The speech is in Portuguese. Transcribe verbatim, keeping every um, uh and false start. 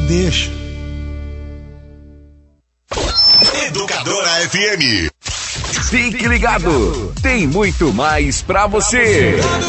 deixa. Educadora F M. Fique ligado, tem muito mais pra você.